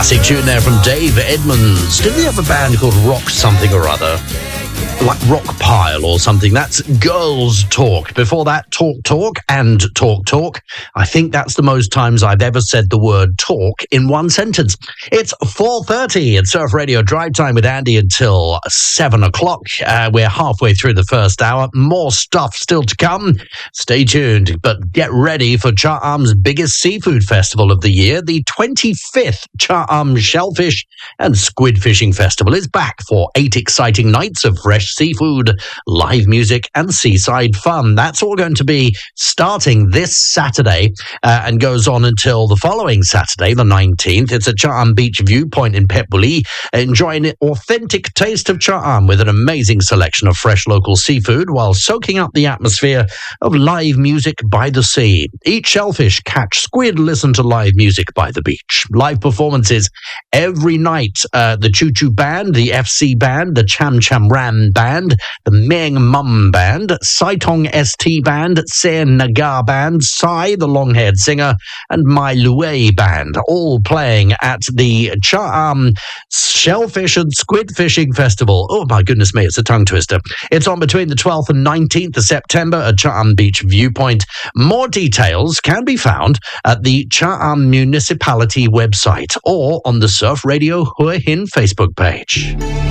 Classic tune there from Dave Edmunds. Did he have a band called Rock Something or Other? Like Rock Pile or something. That's Girls Talk. Before that, Talk and Talk. I think that's the most times I've ever said the word talk in one sentence. It's 4:30 at Surf Radio Drive Time with Andy until 7 o'clock. We're halfway through the first hour. More stuff still to come. Stay tuned, but get ready for Cha-Am's biggest seafood festival of the year. The 25th Cha-Am Shellfish and Squid Fishing Festival is back for 8 exciting nights of fresh seafood, live music, and seaside fun. That's all going to be starting this Saturday and goes on until the following Saturday, the 19th. It's at Cha-Am Beach Viewpoint in Phet Buli. Enjoy an authentic taste of Cha-Am with an amazing selection of fresh local seafood while soaking up the atmosphere of live music by the sea. Eat shellfish, catch squid, listen to live music by the beach. Live performances every night. The Choo Choo Band, the FC Band, the Cham Cham Ram Band, the Meng Mum Band, Saitong ST Band, Sen Nagar Band, Sai, the long-haired singer, and Mai Lue Band, all playing at the Cha-Am Shellfish and Squid Fishing Festival. Oh my goodness me, it's a tongue twister. It's on between the 12th and 19th of September at Cha-Am Beach Viewpoint. More details can be found at the Cha-Am Municipality website or on the Surf Radio Hua Hin Facebook page.